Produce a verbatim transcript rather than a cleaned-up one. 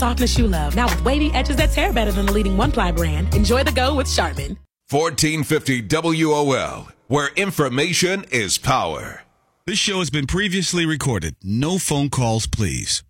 softness you love. Now with wavy edges that tear better than the leading one-ply brand. Enjoy the go with Charmin. fourteen fifty W O L, where information is power. This show has been previously recorded. No phone calls, please.